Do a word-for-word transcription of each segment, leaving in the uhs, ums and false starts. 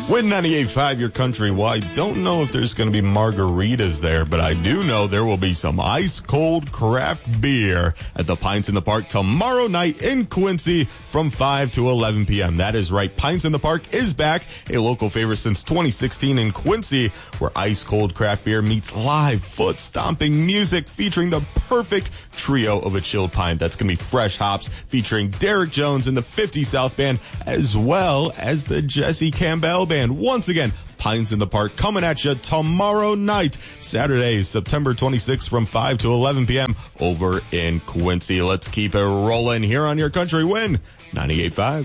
Win ninety-eight point five, your country. Well, I don't know if there's going to be margaritas there, but I do know there will be some ice-cold craft beer at the Pints in the Park tomorrow night in Quincy from five to eleven p.m. That is right. Pints in the Park is back, a local favorite since twenty sixteen in Quincy, where ice-cold craft beer meets live foot-stomping music featuring the perfect trio of a chilled pint. That's going to be Fresh Hops featuring Derek Jones and the fifty South Band, as well as the Jesse Campbell Band. Once again, Pints in the Park coming at you tomorrow night, Saturday, September twenty-sixth from five to eleven p.m. over in Quincy. Let's keep it rolling here on your country win, ninety-eight point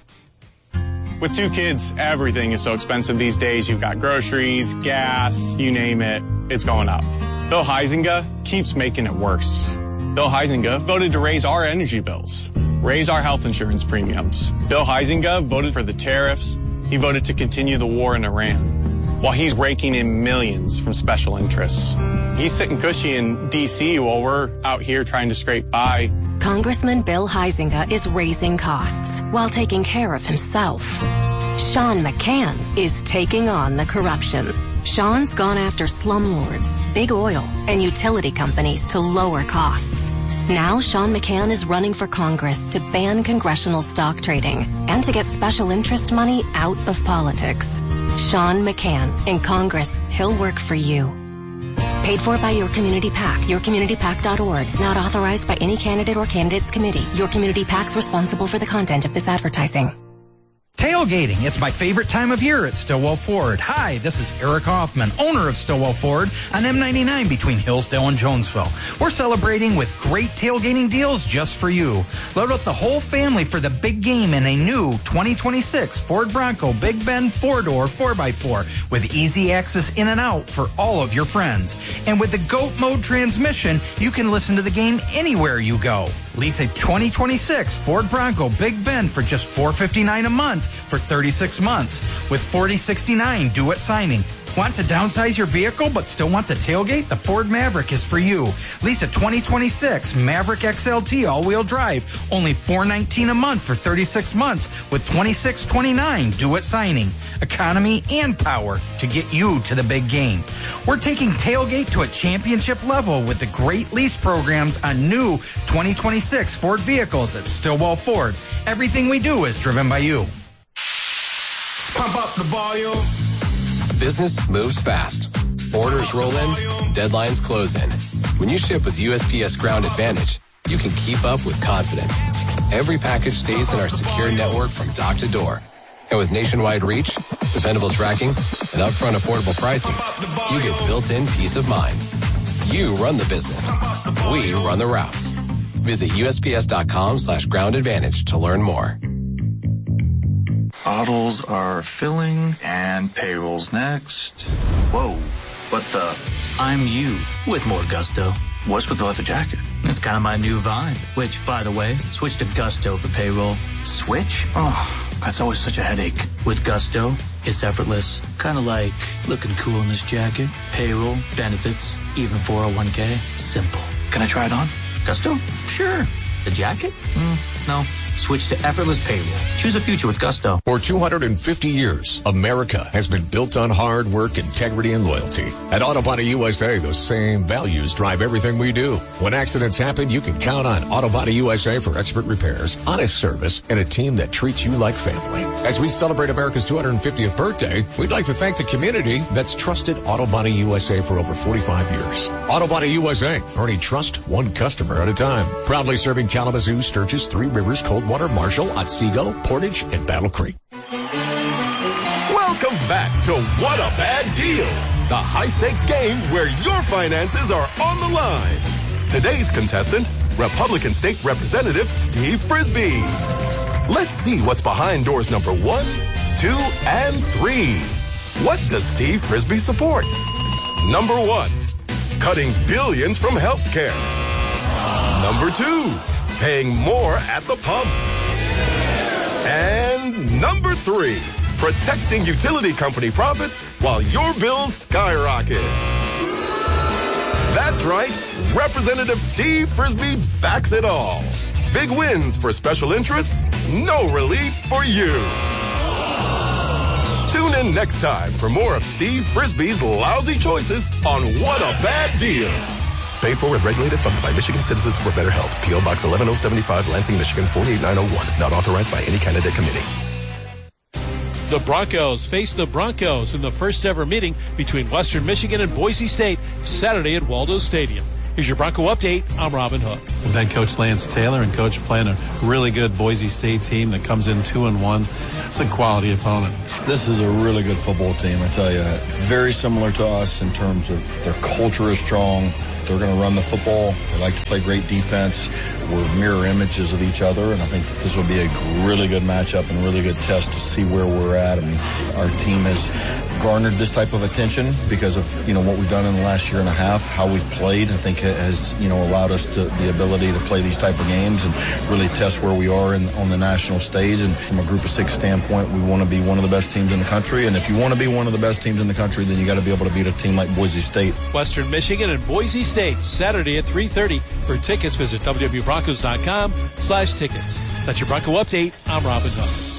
five. With two kids, everything is so expensive these days. You've got groceries, gas, you name it, it's going up. Bill Huizenga keeps making it worse. Bill Huizenga voted to raise our energy bills, raise our health insurance premiums. Bill Huizenga voted for the tariffs. He voted to continue the war in Iran, while he's raking in millions from special interests. He's sitting cushy in D C while we're out here trying to scrape by. Congressman Bill Huizenga is raising costs while taking care of himself. Sean McCann is taking on the corruption. Sean's gone after slumlords, big oil, and utility companies to lower costs. Now Sean McCann is running for Congress to ban congressional stock trading and to get special interest money out of politics. Sean McCann. In Congress, he'll work for you. Paid for by Your Community PAC, your community pac dot org. Not authorized by any candidate or candidates committee. Your Community PAC's responsible for the content of this advertising. Tailgating. It's my favorite time of year at Stillwell Ford. Hi, this is Eric Hoffman, owner of Stillwell Ford on M ninety-nine between Hillsdale and Jonesville. We're celebrating with great tailgating deals just for you. Load up the whole family for the big game in a new twenty twenty-six Ford Bronco Big Bend four-door four by four with easy access in and out for all of your friends. And with the GOAT mode transmission, you can listen to the game anywhere you go. Lease a twenty twenty-six Ford Bronco Big Bend for just four hundred fifty-nine dollars a month for thirty-six months with forty sixty-nine due at signing. Want to downsize your vehicle but still want to tailgate? The Ford Maverick is for you. Lease a twenty twenty-six Maverick X L T all-wheel drive, only four hundred nineteen dollars a month for thirty-six months with twenty-six twenty-nine due at signing. Economy and power to get you to the big game. We're taking tailgate to a championship level with the great lease programs on new twenty twenty-six Ford vehicles at Stillwell Ford. Everything we do is driven by you. Pump up the volume. Business moves fast. Orders roll in, deadlines close in. When you ship with U S P S Ground Advantage, you can keep up with confidence. Every package stays in our secure network from dock to door. And with nationwide reach, dependable tracking, and upfront affordable pricing, you get built-in peace of mind. You run the business. We run the routes. Visit USPS.com slash ground advantage to learn more. Bottles are filling and payroll's next. Whoa, what the? I'm you with more gusto. What's with the leather jacket? It's kind of my new vibe, which, by the way, switch to Gusto for payroll. Switch? Oh, that's always such a headache. With Gusto, it's effortless. Kind of like looking cool in this jacket. Payroll, benefits, even four oh one k. Simple. Can I try it on? Gusto? Sure. The jacket? Mm, no. Switch to effortless payroll. Choose a future with Gusto. For two hundred fifty years, America has been built on hard work, integrity, and loyalty. At Auto Body U S A, those same values drive everything we do. When accidents happen, you can count on Auto Body U S A for expert repairs, honest service, and a team that treats you like family. As we celebrate America's two hundred fiftieth birthday, we'd like to thank the community that's trusted Auto Body U S A for over forty-five years. Auto Body U S A, earning trust one customer at a time. Proudly serving Kalamazoo, Sturgis, Three Rivers, Coldwater, Marshall, Otsego, Portage, and Battle Creek. Welcome back to What a Bad Deal, the high-stakes game where your finances are on the line. Today's contestant, Republican State Representative Steve Frisbee. Let's see what's behind doors number one, two, and three. What does Steve Frisbee support? Number one, cutting billions from healthcare. Number two, paying more at the pump. And number three, protecting utility company profits while your bills skyrocket. That's right, Representative Steve Frisbee backs it all. Big wins for special interests, no relief for you. Tune in in next time for more of Steve Frisbee's lousy choices on What a Bad Deal. Paid for and regulated, funded by Michigan Citizens for Better Health. P O. Box eleven oh seventy-five, Lansing, Michigan four eight nine oh one. Not authorized by any candidate committee. The Broncos face the Broncos in the first ever meeting between Western Michigan and Boise State Saturday at Waldo Stadium. Here's your Bronco update. I'm Robin Hook. With head coach Lance Taylor and coach playing a really good Boise State team that comes in two and one. It's a quality opponent. This is a really good football team, I tell you. Very similar to us in terms of their culture is strong. They're going to run the football. They like to play great defense. We're mirror images of each other, and I think that this will be a really good matchup and really good test to see where we're at. I mean, our team has garnered this type of attention because of, you know, what we've done in the last year and a half, how we've played. I think it has, you know, allowed us to, the ability to play these type of games and really test where we are in, on the national stage. And from a group of six standpoint, we want to be one of the best teams in the country. And if you want to be one of the best teams in the country, then you got to be able to beat a team like Boise State. Western Michigan and Boise State, Saturday at three thirty. For tickets, visit w w w broncos dot com slash tickets. That's your Bronco update. I'm Robin Hook.